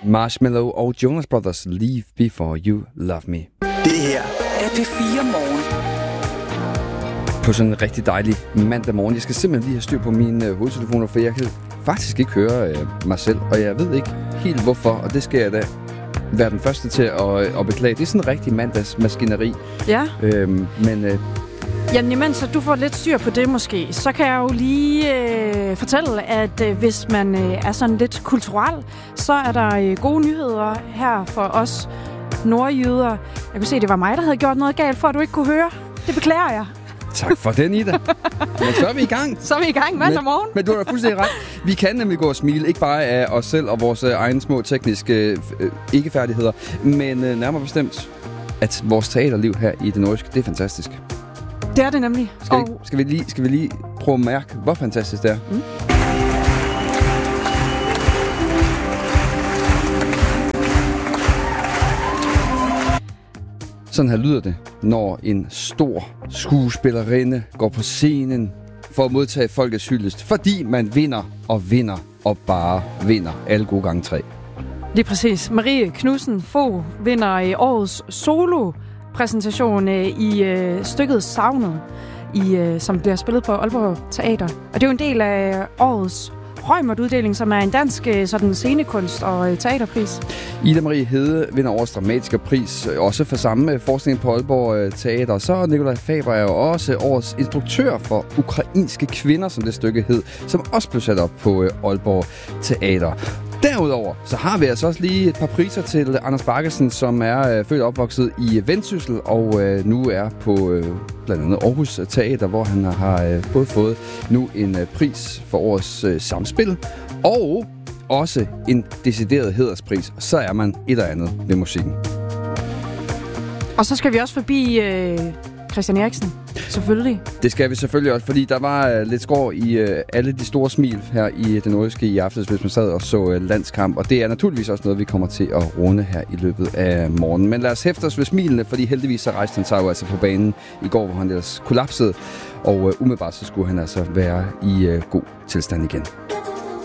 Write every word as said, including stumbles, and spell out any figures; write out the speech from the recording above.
Marshmello og Jonas Brothers, Leave Before You Love Me. Det her er P fire Morgen. På sådan en rigtig dejlig mandag morgen. Jeg skal simpelthen lige have styr på mine øh, hovedtelefoner, for jeg kan faktisk ikke høre øh, mig selv, og jeg ved ikke helt hvorfor, og det skal jeg da være den første til at, at beklage. Det er sådan en rigtig mandagsmaskineri. Ja. Øhm, men... Øh, Jamen, imens du får lidt styr på det måske, så kan jeg jo lige øh, fortælle, at øh, hvis man øh, er sådan lidt kulturel, så er der øh, gode nyheder her for os nordjyder. Jeg kunne se, at det var mig, der havde gjort noget galt, for at du ikke kunne høre. Det beklager jeg. Tak for den, Ida. Men så er vi i gang. Så er vi i gang mandag morgen. Men, men du har da fuldstændig ret. Vi kan nemlig gå og smile, ikke bare af os selv og vores øh, egne små tekniske øh, ikke-færdigheder, men øh, nærmere bestemt, at vores teaterliv her i det nordiske, det er fantastisk. Det er det nemlig. Skal, og... vi, skal, vi, lige, skal vi lige prøve at mærke, hvor fantastisk det er? Mm. Sådan her lyder det, når en stor skuespillerinde går på scenen for at modtage folkets hyldest, fordi man vinder og vinder og bare vinder alle gode gange tre. Lige præcis. Marie Knudsen Fogh vinder i årets solo-præsentation i øh, stykket Savnet, i, øh, som bliver spillet på Aalborg Teater. Og det er jo en del af årets Reumert-uddeling, som er en dansk sådan, scenekunst- og teaterpris. Ida Marie Hede vinder årets dramatiske pris, også for samme forskning på Aalborg Teater. Så Nikolaj Faber er jo også årets instruktør for ukrainske kvinder, som det stykke hed, som også blev sat op på Aalborg Teater. Derudover så har vi altså også lige et par priser til Anders Baggesen, som er øh, født og opvokset i Vendsyssel og øh, nu er på øh, blandt andet Aarhus Teater, hvor han har øh, både fået nu en øh, pris for årets øh, samspil og også en decideret hæderspris. Så er man et eller andet ved musikken. Og så skal vi også forbi øh, Christian Eriksen. Selvfølgelig. Det skal vi selvfølgelig også, fordi der var uh, lidt skår i uh, alle de store smil her i det nordiske i aftes, hvis man sad og så uh, landskamp. Og det er naturligvis også noget, vi kommer til at runde her i løbet af morgenen. Men lad os hæfte os ved smilene, fordi heldigvis så rejste han sig jo altså på banen i går, hvor han ellers kollapsede. Og uh, umiddelbart så skulle han altså være i uh, god tilstand igen.